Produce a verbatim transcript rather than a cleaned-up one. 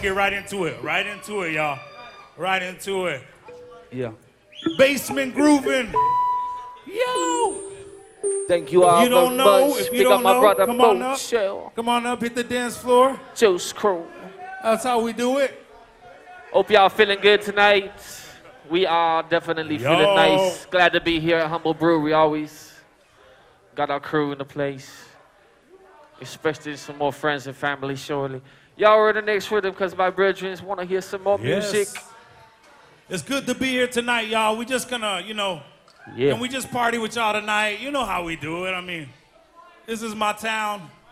get right into it. Right into it, y'all. Right into it. Yeah. Basement grooving. Yo. Thank you all If you don't very know, much. if you Big don't up my know, brother come on Bo up. Chill. Come on up, hit the dance floor. Juice Crew. That's how we do it. Hope y'all feeling good tonight. We are definitely Yo. feeling nice. Glad to be here at Humble Brewery. Always got our crew in the place. Especially some more friends and family, surely. Y'all are the next rhythm because my brethren want to hear some more Yes. music. It's good to be here tonight, y'all. We just gonna, you know, Yeah. and we just party with y'all tonight. You know how we do it. I mean, this is my town.